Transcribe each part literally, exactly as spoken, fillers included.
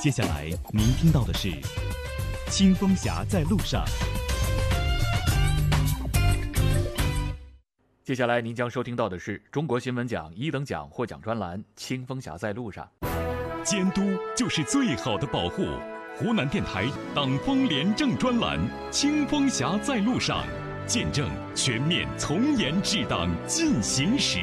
接下来您听到的是《清风侠在路上》。 接下来您将收听到的是中国新闻奖一等奖获奖专栏《清风侠在路上》。 监督就是最好的保护。湖南电台党风廉政专栏《清风侠在路上》，见证全面从严治党进行时。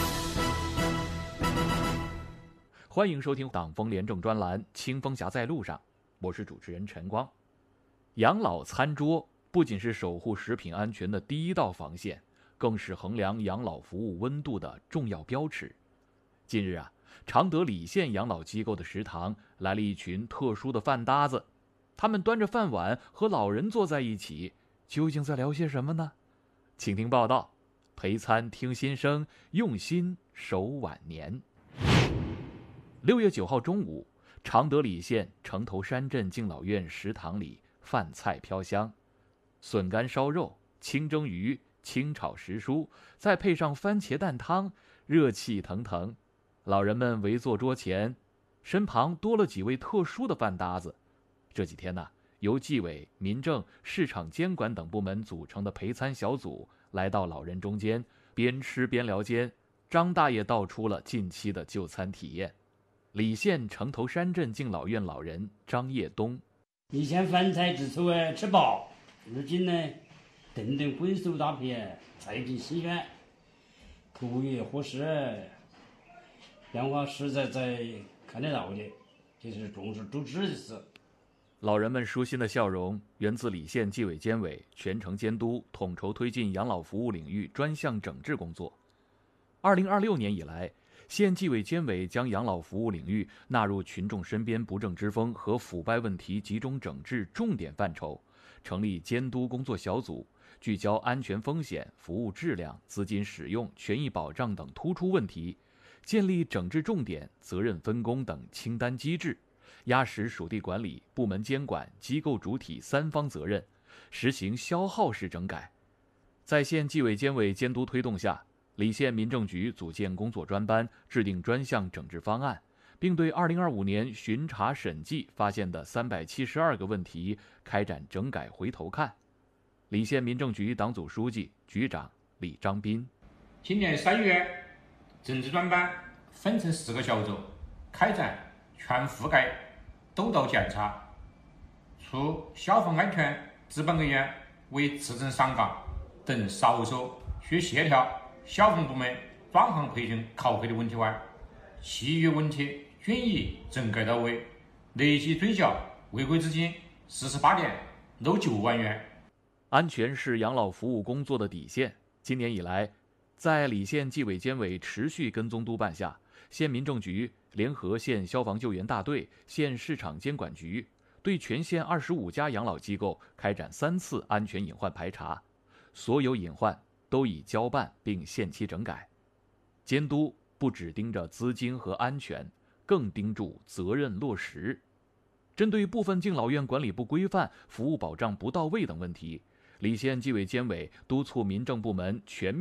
欢迎收听党风廉政专栏《清风侠在路上》，我是主持人陈光。养老餐桌不仅是守护食品安全的第一道防线，更是衡量养老服务温度的重要标尺。近日啊，常德礼县养老机构的食堂来了一群特殊的饭搭子，他们端着饭碗和老人坐在一起，究竟在聊些什么呢？请听报道。陪餐听心声，用心守晚年。六月九号中午，常德礼县城头山镇敬老院食堂里饭菜飘香，笋干烧肉、清蒸鱼、清炒时蔬，再配上番茄蛋汤，热气腾腾。老人们围坐桌前，身旁多了几位特殊的饭搭子。这几天呢、啊，由纪委、民政、市场监管等部门组成的陪餐小组来到老人中间，边吃边聊间，张大爷道出了近期的就餐体验。礼县城头山镇敬老院老人张业东： 以前饭菜之初哎吃饱，如今呢，顿顿荤素搭配，菜品新鲜，口味合适，变化实在在看得到的，这是重视主旨的事。 老人们舒心的笑容源自礼县纪委监委全程监督统筹推进养老服务领域专项整治工作。二零二六年以来，县纪委监委将养老服务领域纳入群众身边不正之风和腐败问题集中整治重点范畴，成立监督工作小组，聚焦安全风险、服务质量、资金使用、权益保障等突出问题，建立整治重点、责任分工等清单机制，压实属地管理、部门监管、机构主体三方责任，实行消耗式整改。在县纪委监委监督推动下，礼县民政局组建工作专班，制定专项整治方案，并对二零二五年巡查审计发现的三百七十二个问题开展整改回头看。礼县民政局党组书记、局长李章斌： 今年三月，整治专班分成四个小组，开展全覆盖督导检查，除消防安全值班人员为次诊上岗等少数需协调消防部门专项培训考核的问题外，其余问题均已整改到位，累计追缴违规资金四十八点六九万元。 安全是养老服务工作的底线。今年以来，在礼县纪委监委持续跟踪督办下，县民政局联合县消防救援大队、县市场监管局，对全县二十五家养老机构开展三次安全隐患排查，所有隐患都已交办并限期整改。监督不只盯着资金和安全，更盯住责任落实。针对部分敬老院管理不规范、服务保障不到位等问题，礼县纪委监委督促民政部门全面